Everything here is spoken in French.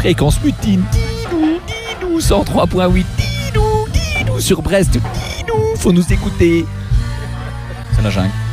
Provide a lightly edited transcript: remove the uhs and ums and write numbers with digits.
Fréquence mutine, Didou, 103.8, Didou, sur Brest, Didou, faut nous écouter. C'est la jungle.